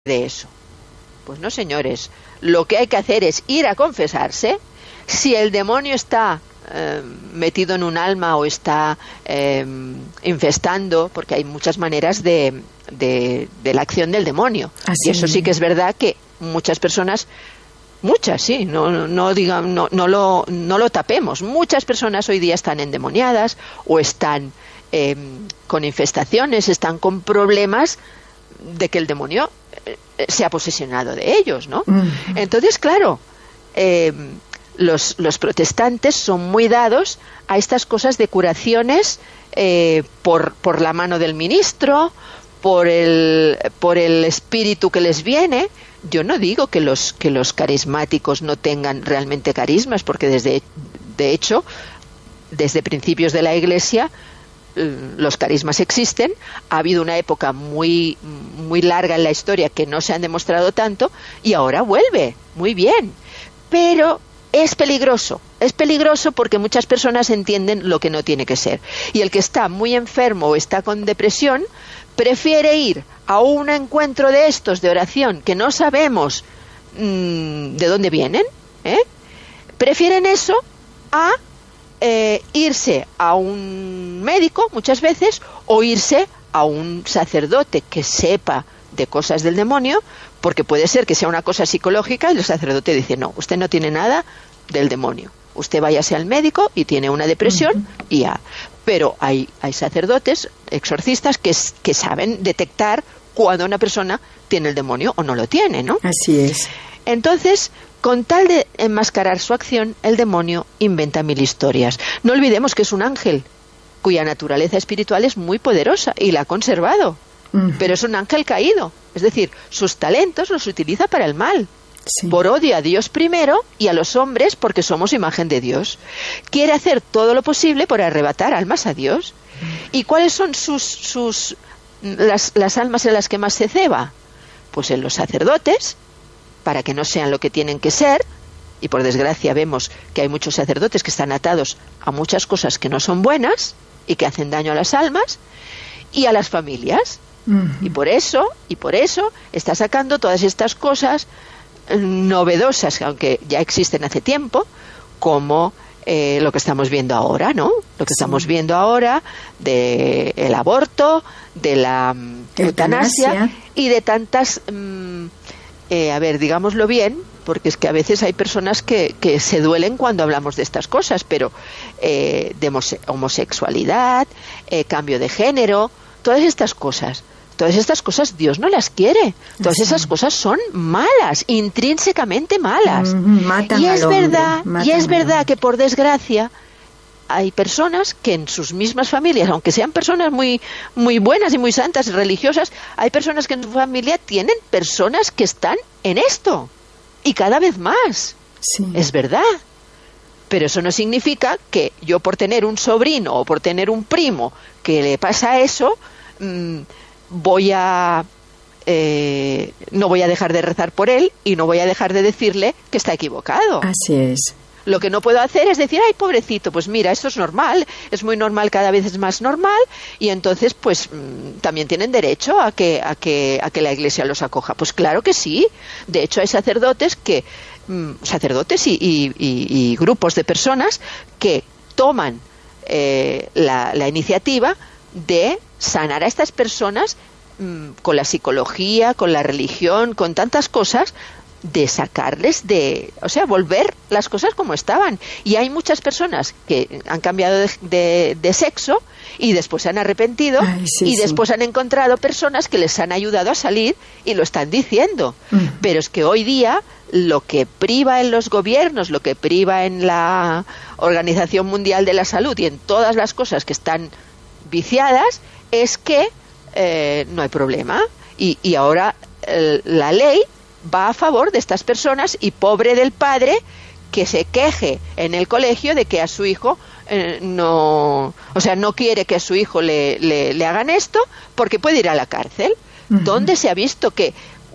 de eso. Pues no, señores, lo que hay que hacer es ir a confesarse. Si el demonio está metido en un alma o está infestando, porque hay muchas maneras de la acción del demonio. Así y eso sí que es verdad que muchas personas, muchas, sí, no lo tapemos, muchas personas hoy día están endemoniadas o están con infestaciones, están con problemas de que el demonio se ha posesionado de ellos, ¿no? Entonces, claro, los protestantes son muy dados a estas cosas de curaciones por la mano del ministro, por el espíritu que les viene. Yo no digo que los carismáticos no tengan realmente carismas, porque de hecho, desde principios de la Iglesia, los carismas existen. Ha habido una época muy larga en la historia que no se han demostrado tanto, y ahora vuelve muy bien, pero es peligroso porque muchas personas entienden lo que no tiene que ser, y el que está muy enfermo o está con depresión prefiere ir a un encuentro de estos de oración que no sabemos de dónde vienen, prefieren eso a irse a un médico muchas veces, o irse a un sacerdote que sepa de cosas del demonio, porque puede ser que sea una cosa psicológica y el sacerdote dice: no, usted no tiene nada del demonio, usted váyase al médico y tiene una depresión y ya. Pero hay sacerdotes, exorcistas, que saben detectar cuando una persona tiene el demonio o no lo tiene, ¿no? Así es. Entonces, con tal de enmascarar su acción, el demonio inventa mil historias. No olvidemos que es un ángel cuya naturaleza espiritual es muy poderosa y la ha conservado, pero es un ángel caído, es decir, sus talentos los utiliza para el mal. Sí. Por odio a Dios primero y a los hombres, porque somos imagen de Dios. Quiere hacer todo lo posible por arrebatar almas a Dios. ¿Y cuáles son las almas en las que más se ceba? Pues en los sacerdotes, para que no sean lo que tienen que ser, y por desgracia vemos que hay muchos sacerdotes que están atados a muchas cosas que no son buenas y que hacen daño a las almas, y a las familias. Y por eso está sacando todas estas cosas novedosas, aunque ya existen hace tiempo, como lo que estamos viendo ahora, ¿no? Lo que estamos viendo ahora del aborto, de la eutanasia y de tantas, digámoslo bien, porque es que a veces hay personas que se duelen cuando hablamos de estas cosas, pero de homosexualidad, cambio de género, todas estas cosas Dios no las quiere. Todas esas cosas son malas, intrínsecamente malas. Y es verdad que, por desgracia, hay personas que en sus mismas familias, aunque sean personas muy, muy buenas y muy santas y religiosas, hay personas que en su familia tienen personas que están en esto. Y cada vez más. Sí. Es verdad. Pero eso no significa que yo, por tener un sobrino o por tener un primo que le pasa eso, no voy a dejar de rezar por él y no voy a dejar de decirle que está equivocado. Así es. Lo que no puedo hacer es decir: ay, pobrecito, pues mira, esto es normal, es muy normal, cada vez es más normal, y entonces pues también tienen derecho a que la Iglesia los acoja. Pues claro que sí. De hecho, hay sacerdotes y grupos de personas que toman la iniciativa de sanar a estas personas con la psicología, con la religión, con tantas cosas, de sacarles volver las cosas como estaban. Y hay muchas personas que han cambiado de sexo y después se han arrepentido. Después han encontrado personas que les han ayudado a salir y lo están diciendo. Pero es que hoy día lo que priva en los gobiernos, lo que priva en la Organización Mundial de la Salud y en todas las cosas que están viciadas, es que no hay problema, y ahora la ley va a favor de estas personas, y pobre del padre que se queje en el colegio de que a su hijo no quiere que a su hijo le hagan esto porque puede ir a la cárcel. ¿Dónde se ha visto que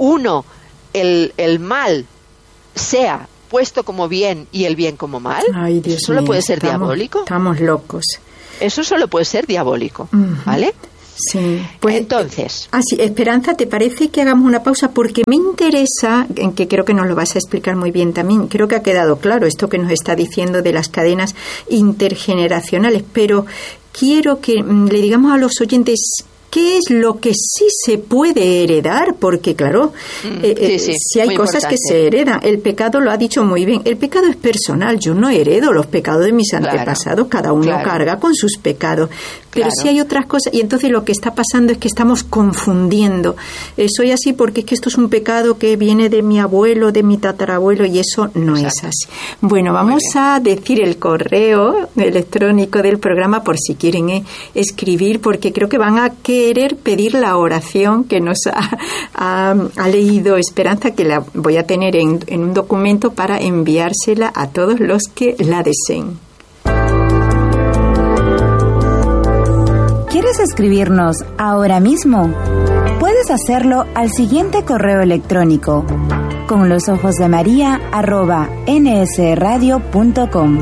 el mal sea puesto como bien y el bien como mal? Ay, Dios Eso solo mío, puede ser diabólico. Estamos locos. Eso solo puede ser diabólico, ¿vale? Sí, pues entonces. Sí, Esperanza, ¿te parece que hagamos una pausa? Porque me interesa, en que creo que nos lo vas a explicar muy bien también, creo que ha quedado claro esto que nos está diciendo de las cadenas intergeneracionales, pero quiero que le digamos a los oyentes ¿qué es lo que sí se puede heredar? Porque, claro, si hay cosas importante que se heredan. El pecado, lo ha dicho muy bien, el pecado es personal. Yo no heredo los pecados de mis antepasados, cada uno carga con sus pecados. Pero sí hay otras cosas, y entonces lo que está pasando es que estamos confundiendo. Soy así porque es que esto es un pecado que viene de mi abuelo, de mi tatarabuelo, y eso no es así. Bueno, vamos a decir el correo electrónico del programa por si quieren escribir, porque creo que van a querer pedir la oración que nos ha leído Esperanza, que la voy a tener en un documento para enviársela a todos los que la deseen. ¿Quieres escribirnos ahora mismo? Puedes hacerlo al siguiente correo electrónico: conlosojosdemaria@nsradio.com.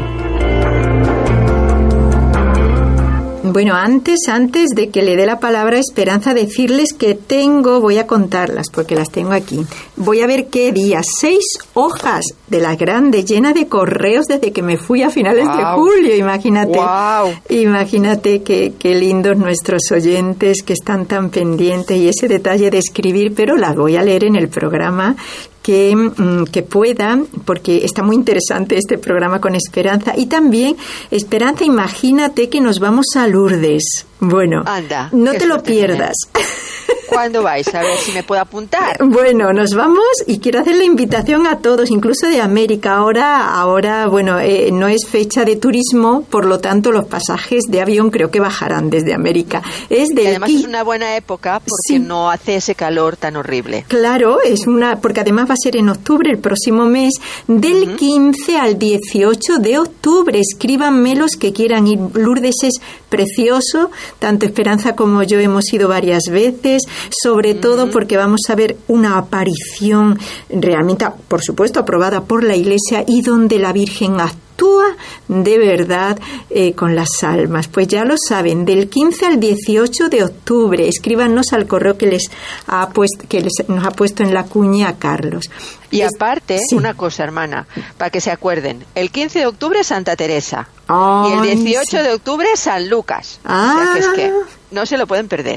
Bueno, antes de que le dé la palabra a Esperanza, decirles que voy a contarlas porque las tengo aquí. Voy a ver qué día, 6 hojas de las grandes, llenas de correos desde que me fui a finales de julio, imagínate. Imagínate qué lindos nuestros oyentes que están tan pendientes, y ese detalle de escribir, pero las voy a leer en el programa que puedan, porque está muy interesante este programa con Esperanza. Y también, Esperanza, imagínate que nos vamos a Lourdes. Bueno, anda, no te lo pierdas. ¿Cuándo vais? A ver si me puedo apuntar. Bueno, nos vamos, y quiero hacer la invitación a todos, incluso de América. Ahora, bueno, no es fecha de turismo, por lo tanto los pasajes de avión creo que bajarán desde América. Y además es una buena época porque no hace ese calor tan horrible. Claro, porque además va a ser en octubre, el próximo mes, del 15 al 18 de octubre. Escríbanme los que quieran ir. Lourdes es precioso, tanto Esperanza como yo hemos ido varias veces, sobre todo porque vamos a ver una aparición realmente, por supuesto, aprobada por la Iglesia, y donde la Virgen actúa de verdad con las almas. Pues ya lo saben, del 15 al 18 de octubre. Escríbanos al correo que nos ha puesto en la cuña a Carlos. Y aparte, una cosa, hermana, para que se acuerden, el 15 de octubre Santa Teresa y el 18 de octubre San Lucas. O sea que es que no se lo pueden perder.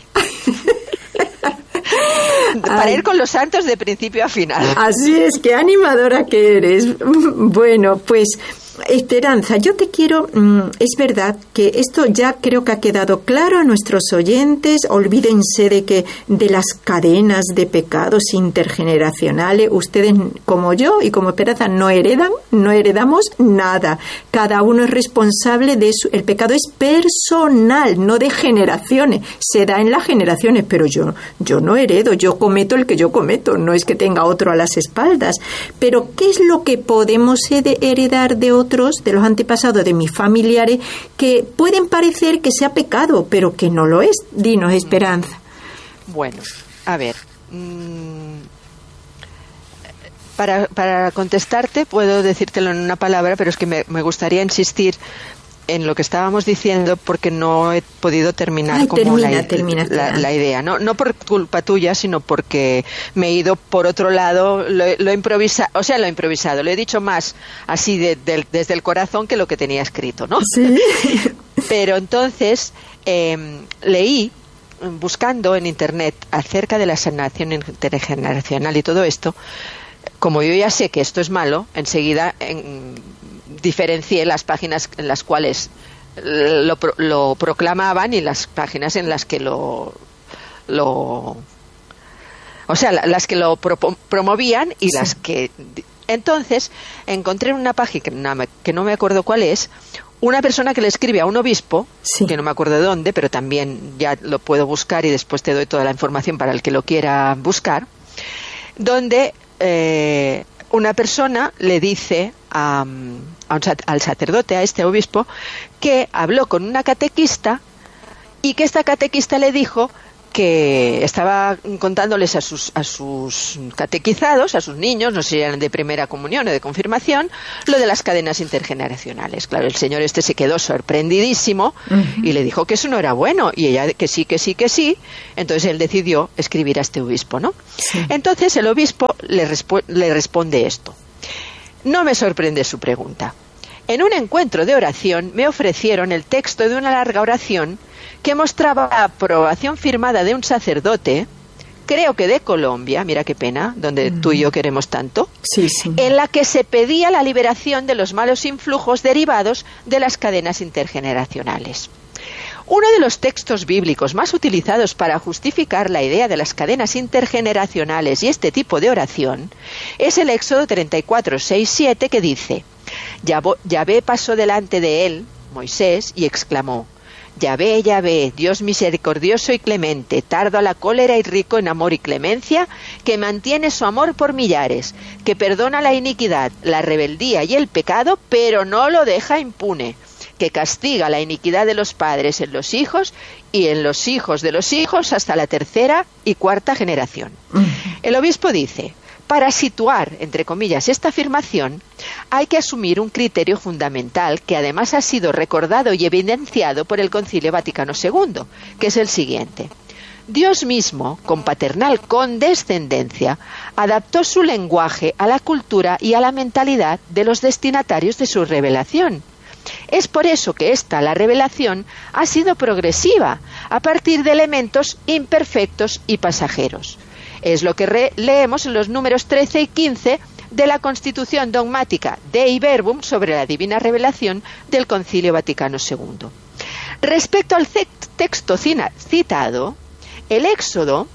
Para ir con los santos de principio a final. Así es, qué animadora que eres. Bueno, pues Esperanza, yo te quiero, es verdad que esto ya creo que ha quedado claro a nuestros oyentes. Olvídense de las cadenas de pecados intergeneracionales. Ustedes, como yo y como Esperanza, no heredamos nada. Cada uno es responsable de eso. El pecado es personal, no de generaciones. Se da en las generaciones, pero yo no heredo, yo cometo el que yo cometo, no es que tenga otro a las espaldas. Pero ¿qué es lo que podemos heredar de otros, de los antepasados, de mis familiares, que pueden parecer que sea pecado, pero que no lo es? Dinos, Esperanza. Bueno, a ver, para contestarte puedo decírtelo en una palabra, pero es que me gustaría insistir en lo que estábamos diciendo porque no he podido terminar la idea. No por culpa tuya, sino porque me he ido por otro lado, lo he improvisado, lo he dicho más así desde el corazón que lo que tenía escrito, ¿no? Sí. Pero entonces leí, buscando en internet acerca de la sanación intergeneracional y todo esto. Como yo ya sé que esto es malo, enseguida diferencié las páginas en las cuales lo proclamaban y las páginas en las que las que lo promovían y las que... Entonces encontré en una página que no me acuerdo cuál es, una persona que le escribe a un obispo, que no me acuerdo de dónde, pero también ya lo puedo buscar y después te doy toda la información para el que lo quiera buscar, donde una persona le dice al sacerdote, a este obispo, que habló con una catequista y que esta catequista le dijo que estaba contándoles a sus catequizados, a sus niños, no sé si eran de primera comunión o de confirmación, lo de las cadenas intergeneracionales. Claro, el señor este se quedó sorprendidísimo y le dijo que eso no era bueno, y ella que sí. Entonces él decidió escribir a este obispo, ¿no? Sí. Entonces el obispo le responde esto. No me sorprende su pregunta. En un encuentro de oración me ofrecieron el texto de una larga oración que mostraba la aprobación firmada de un sacerdote, creo que de Colombia, mira qué pena, donde tú y yo queremos tanto, sí, sí, en la que se pedía la liberación de los malos influjos derivados de las cadenas intergeneracionales. Uno de los textos bíblicos más utilizados para justificar la idea de las cadenas intergeneracionales y este tipo de oración es el Éxodo 34, 6, 7, que dice: Yahvé pasó delante de él, Moisés, y exclamó: Yahvé, Dios misericordioso y clemente, tardo a la cólera y rico en amor y clemencia, que mantiene su amor por millares, que perdona la iniquidad, la rebeldía y el pecado, pero no lo deja impune, que castiga la iniquidad de los padres en los hijos y en los hijos de los hijos hasta la tercera y cuarta generación. El obispo dice: para situar, entre comillas, esta afirmación, hay que asumir un criterio fundamental que además ha sido recordado y evidenciado por el Concilio Vaticano II, que es el siguiente. Dios mismo, con paternal condescendencia, adaptó su lenguaje a la cultura y a la mentalidad de los destinatarios de su revelación. Es por eso que la revelación, ha sido progresiva, a partir de elementos imperfectos y pasajeros. Es lo que leemos en los números 13 y 15 de la Constitución Dogmática Dei Verbum sobre la Divina Revelación del Concilio Vaticano II. Respecto al texto citado, del Éxodo,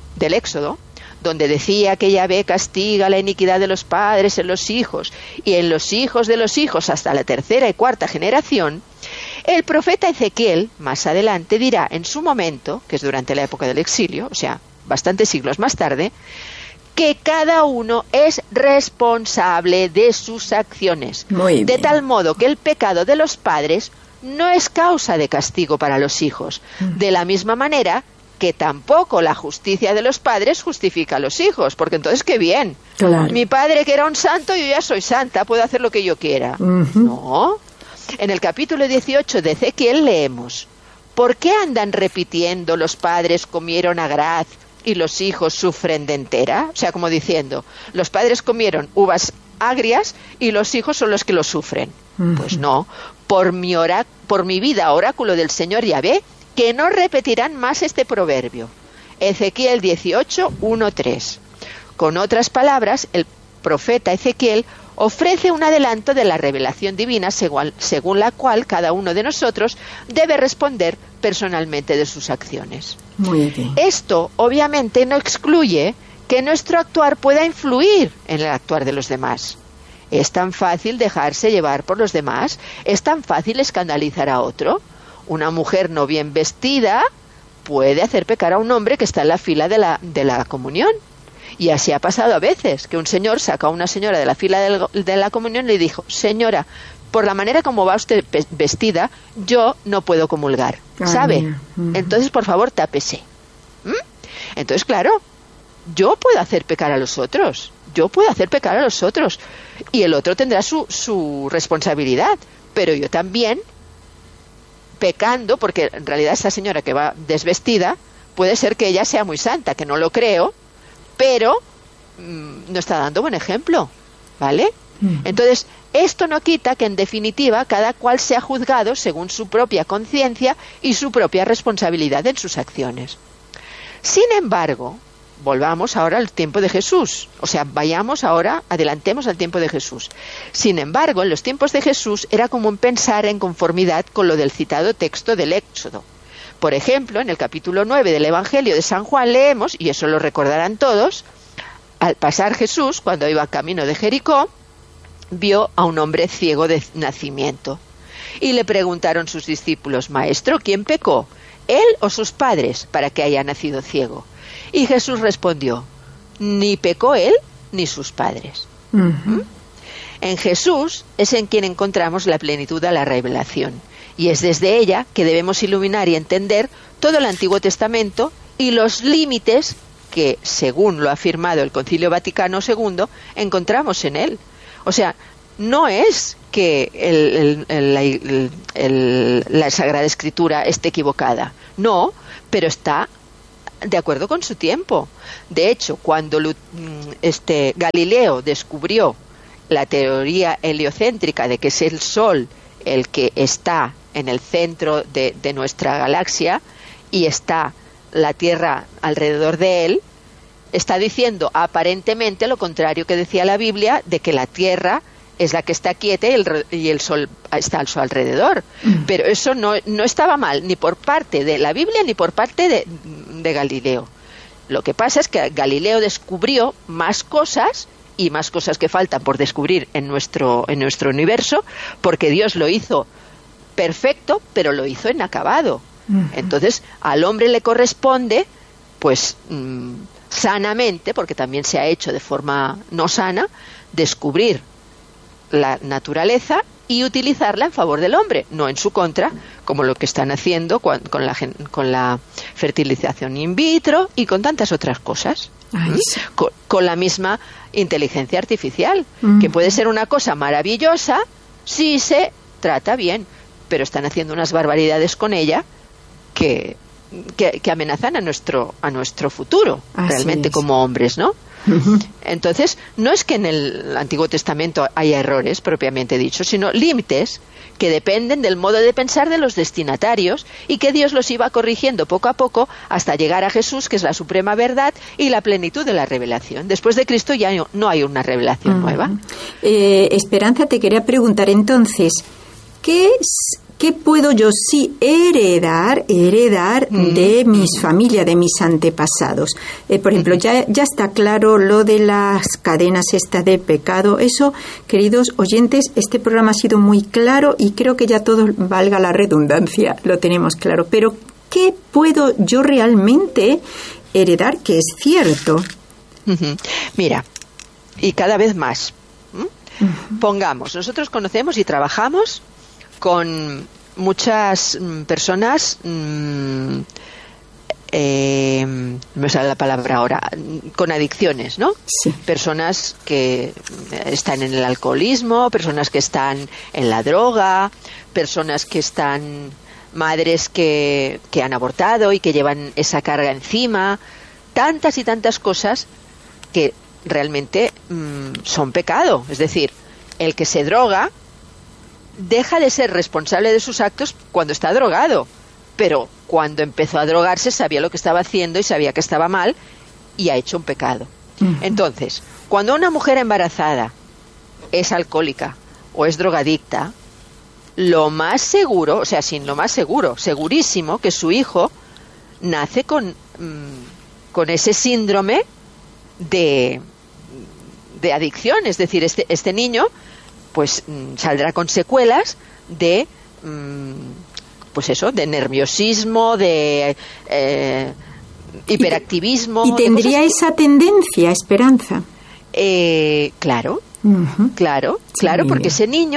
donde decía que Yahvé castiga la iniquidad de los padres en los hijos y en los hijos de los hijos hasta la tercera y cuarta generación, el profeta Ezequiel, más adelante, dirá en su momento, que es durante la época del exilio, o sea, bastantes siglos más tarde, que cada uno es responsable de sus acciones, de tal modo que el pecado de los padres no es causa de castigo para los hijos, de la misma manera que tampoco la justicia de los padres justifica a los hijos, porque entonces qué bien, claro. Mi padre que era un santo, yo ya soy santa, puedo hacer lo que yo quiera. No. En el capítulo 18 de Ezequiel leemos: ¿por qué andan repitiendo los padres comieron agraz y los hijos sufren de entera? O sea, como diciendo, los padres comieron uvas agrias y los hijos son los que lo sufren. Pues no, por mi vida, oráculo del Señor Yahvé, que no repetirán más este proverbio. Ezequiel 18, 1, 3. Con otras palabras, el profeta Ezequiel ofrece un adelanto de la revelación divina según la cual cada uno de nosotros debe responder personalmente de sus acciones. Muy bien. Esto obviamente no excluye que nuestro actuar pueda influir en el actuar de los demás. ¿Es tan fácil dejarse llevar por los demás? ¿Es tan fácil escandalizar a otro? Una mujer no bien vestida puede hacer pecar a un hombre que está en la fila de la comunión. Y así ha pasado a veces, que un señor saca a una señora de la fila de la comunión y le dijo: señora, por la manera como va usted vestida, yo no puedo comulgar, ¿sabe? Entonces, por favor, tápese. Entonces, claro, yo puedo hacer pecar a los otros, y el otro tendrá su responsabilidad, pero yo también, pecando, porque en realidad esa señora que va desvestida, puede ser que ella sea muy santa, que no lo creo, pero no está dando buen ejemplo, ¿vale? Entonces, esto no quita que en definitiva cada cual sea juzgado según su propia conciencia y su propia responsabilidad en sus acciones. Sin embargo, volvamos ahora al tiempo de Jesús, o sea, adelantemos al tiempo de Jesús. Sin embargo, en los tiempos de Jesús era común pensar en conformidad con lo del citado texto del Éxodo. Por ejemplo, en el capítulo 9 del Evangelio de San Juan leemos, y eso lo recordarán todos: al pasar Jesús, cuando iba camino de Jericó, vio a un hombre ciego de nacimiento. Y le preguntaron sus discípulos: Maestro, ¿quién pecó, él o sus padres, para que haya nacido ciego? Y Jesús respondió: ni pecó él ni sus padres. En Jesús es en quien encontramos la plenitud de la revelación, y es desde ella que debemos iluminar y entender todo el Antiguo Testamento y los límites que, según lo ha afirmado el Concilio Vaticano II, encontramos en él. O sea, no es que la Sagrada Escritura esté equivocada, no, pero está de acuerdo con su tiempo. De hecho, cuando Galileo descubrió la teoría heliocéntrica de que es el Sol el que está en el centro de nuestra galaxia y está la Tierra alrededor de él, está diciendo aparentemente lo contrario que decía la Biblia, de que la Tierra es la que está quieta y el Sol está a su alrededor. Pero eso no estaba mal, ni por parte de la Biblia ni por parte de Galileo. Lo que pasa es que Galileo descubrió más cosas, y más cosas que faltan por descubrir en nuestro universo, porque Dios lo hizo perfecto, pero lo hizo inacabado. Entonces, al hombre le corresponde, pues, sanamente, porque también se ha hecho de forma no sana, descubrir la naturaleza y utilizarla en favor del hombre, no en su contra, como lo que están haciendo con la fertilización in vitro y con tantas otras cosas. Sí. Con la misma inteligencia artificial, que puede ser una cosa maravillosa si se trata bien, pero están haciendo unas barbaridades con ella que amenazan a nuestro futuro, realmente como hombres, ¿no? Entonces, no es que en el Antiguo Testamento haya errores propiamente dicho, sino límites que dependen del modo de pensar de los destinatarios y que Dios los iba corrigiendo poco a poco hasta llegar a Jesús, que es la suprema verdad y la plenitud de la revelación. Después de Cristo ya no hay una revelación nueva. Esperanza, te quería preguntar entonces, ¿qué puedo yo sí heredar de mis familias, de mis antepasados? Por ejemplo, ya está claro lo de las cadenas estas del pecado. Eso, queridos oyentes, este programa ha sido muy claro y creo que ya todos, valga la redundancia, lo tenemos claro. Pero, ¿qué puedo yo realmente heredar que es cierto? Mira, y cada vez más. Pongamos, nosotros conocemos y trabajamos con muchas personas, me sale la palabra ahora, con adicciones, ¿no? Sí. Personas que están en el alcoholismo, personas que están en la droga, personas que están, madres que han abortado y que llevan esa carga encima, tantas y tantas cosas que realmente son pecado. Es decir, el que se droga deja de ser responsable de sus actos cuando está drogado, pero cuando empezó a drogarse sabía lo que estaba haciendo y sabía que estaba mal y ha hecho un pecado. Entonces, cuando una mujer embarazada es alcohólica o es drogadicta, lo más seguro, o sea, sin lo más seguro, segurísimo que su hijo nace con ese síndrome de adicción. Es decir, este niño pues saldrá con secuelas de pues eso, de nerviosismo, de hiperactivismo. ¿Y tendría esa tendencia, Esperanza? Claro, claro, porque ese niño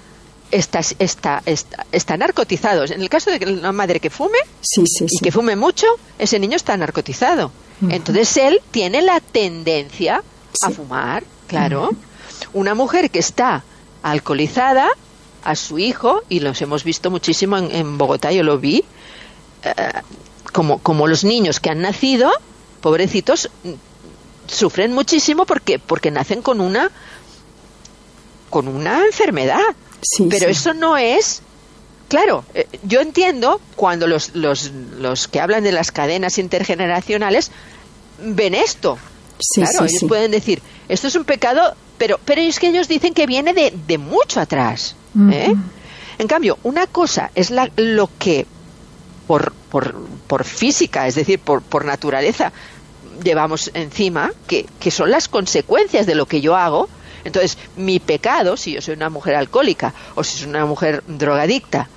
está narcotizado. En el caso de una madre que fume y que fume mucho, ese niño está narcotizado. Entonces él tiene la tendencia a fumar, claro. Una mujer que está alcoholizada, a su hijo, y los hemos visto muchísimo en Bogotá, yo lo vi, como los niños que han nacido, pobrecitos, sufren muchísimo porque nacen con una enfermedad. Pero eso no es... Claro, yo entiendo cuando los que hablan de las cadenas intergeneracionales ven esto. Ellos pueden decir, esto es un pecado, pero es que ellos dicen que viene de mucho atrás. En cambio, una cosa es lo que por física, es decir, por naturaleza, llevamos encima, que son las consecuencias de lo que yo hago. Entonces, mi pecado, si yo soy una mujer alcohólica o si soy una mujer drogadicta,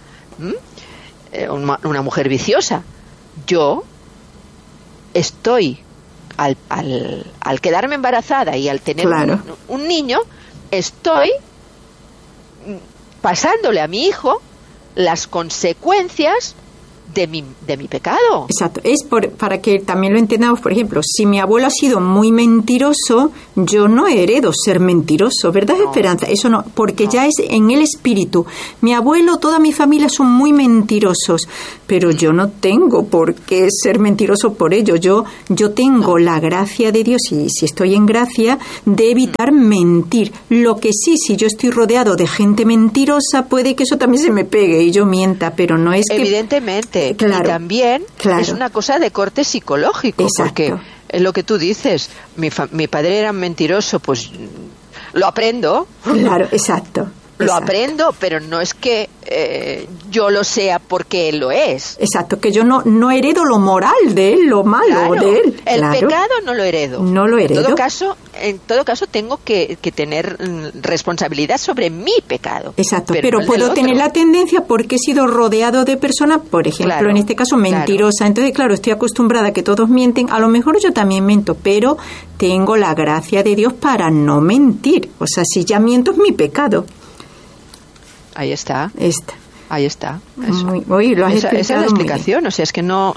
una mujer viciosa, yo estoy, al quedarme embarazada y al tener un niño, estoy pasándole a mi hijo las consecuencias de mi pecado. Exacto. Es para que también lo entendamos. Por ejemplo, si mi abuelo ha sido muy mentiroso, yo no heredo ser mentiroso, ¿verdad, no. Esperanza? Eso no, porque no. Ya es en el espíritu. Mi abuelo, toda mi familia son muy mentirosos, pero yo no tengo por qué ser mentiroso por ello. Yo tengo la gracia de Dios, y si estoy en gracia, de evitar mentir. Lo que sí, si yo estoy rodeado de gente mentirosa, puede que eso también se me pegue y yo mienta, pero no es que... Evidentemente. Claro, y también es una cosa de corte psicológico. Exacto. Porque es lo que tú dices, mi padre era mentiroso, pues lo aprendo. Claro, exacto. Lo aprendo, pero no es que yo lo sea porque él lo es. Exacto, que yo no heredo lo moral de él, lo malo de él. El pecado no lo heredo. No lo heredo. En todo caso tengo que tener responsabilidad sobre mi pecado. Exacto, pero puedo tener la tendencia porque he sido rodeado de personas, por ejemplo, en este caso mentirosa. Entonces, claro, estoy acostumbrada a que todos mienten. A lo mejor yo también miento, pero tengo la gracia de Dios para no mentir. O sea, si ya miento es mi pecado. Ahí está. Ahí está. Eso. Esa es la explicación. O sea, es que no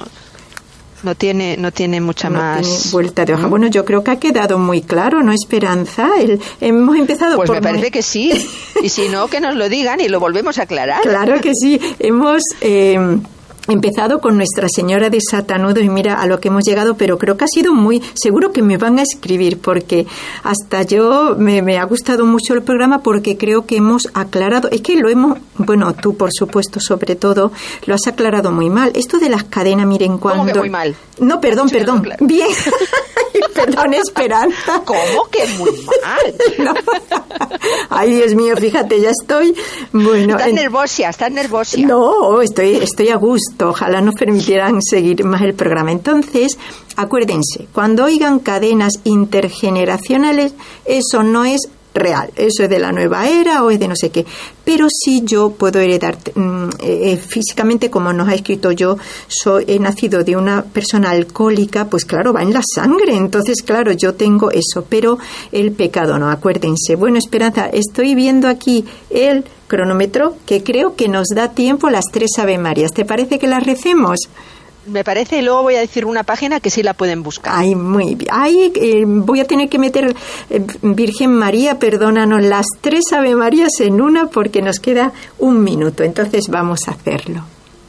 tiene mucha más... Tiene vuelta de hoja. Bueno, yo creo que ha quedado muy claro, ¿no, Esperanza? Hemos empezado pues me parece que sí. Y si no, que nos lo digan y lo volvemos a aclarar. Claro que sí. Hemos... empezado con Nuestra Señora de Satanudo y mira a lo que hemos llegado, pero creo que ha sido seguro que me van a escribir porque hasta yo me ha gustado mucho el programa porque creo que hemos aclarado, es que tú por supuesto sobre todo lo has aclarado muy mal, esto de las cadenas, miren cuando... ¿Cómo que muy mal? No, perdón, bien. Perdón, Esperanza. ¿Cómo que muy mal? No. Ay, Dios mío, fíjate, ya estoy... Bueno, estás nerviosa. No, estoy a gusto. Ojalá nos permitieran seguir más el programa. Entonces, acuérdense, cuando oigan cadenas intergeneracionales, eso no es real, eso es de la nueva era o es de no sé qué, pero sí yo puedo heredar físicamente, como nos ha escrito, he nacido de una persona alcohólica, pues claro, va en la sangre, entonces claro, yo tengo eso, pero el pecado no, acuérdense. Bueno, Esperanza, estoy viendo aquí el cronómetro que creo que nos da tiempo a las 3 Ave Marías. ¿Te parece que las recemos? Me parece, y luego voy a decir una página que sí la pueden buscar. Ay, muy bien. Ay, voy a tener que meter Virgen María, perdónanos, las 3 Ave Marías en una porque nos queda 1 minuto. Entonces vamos a hacerlo.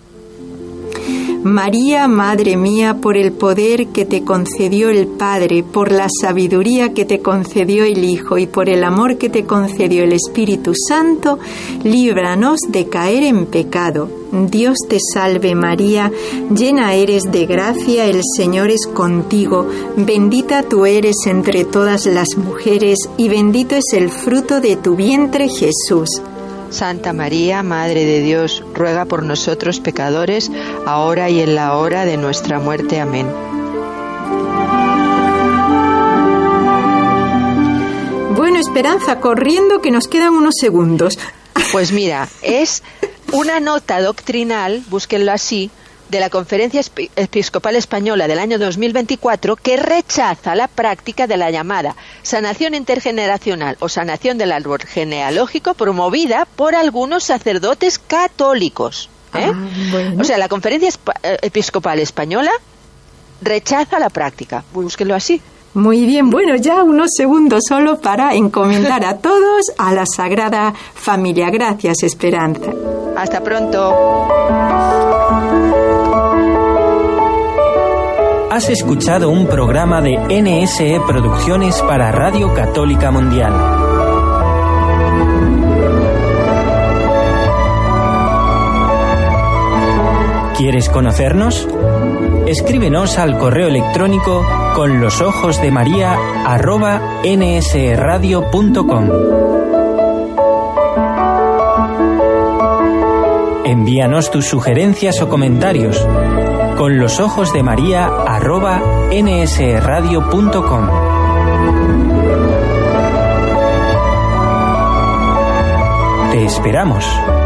María, Madre mía, por el poder que te concedió el Padre, por la sabiduría que te concedió el Hijo y por el amor que te concedió el Espíritu Santo, líbranos de caer en pecado. Dios te salve María, llena eres de gracia, el Señor es contigo, bendita tú eres entre todas las mujeres y bendito es el fruto de tu vientre Jesús. Santa María, Madre de Dios, ruega por nosotros pecadores, ahora y en la hora de nuestra muerte. Amén. Bueno, Esperanza, corriendo que nos quedan unos segundos. Pues mira, es una nota doctrinal, búsquenlo así, de la Conferencia Episcopal Española del año 2024 que rechaza la práctica de la llamada sanación intergeneracional o sanación del árbol genealógico promovida por algunos sacerdotes católicos. Bueno. O sea, la Conferencia Episcopal Española rechaza la práctica. Búsquenlo así. Muy bien, bueno, ya unos segundos solo para encomendar a todos a la Sagrada Familia. Gracias, Esperanza. Hasta pronto. Has escuchado un programa de NSE Producciones para Radio Católica Mundial. ¿Quieres conocernos? Escríbenos al correo electrónico conlosojosdemaria@nsradio.com. Envíanos tus sugerencias o comentarios conlosojosdemaria@nsradio.com. Te esperamos.